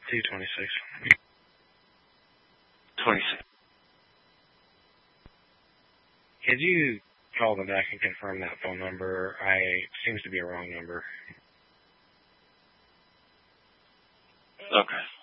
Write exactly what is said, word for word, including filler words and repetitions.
two twenty-six. twenty-six. Could you call them back and confirm that phone number? I seems to be a wrong number. Okay.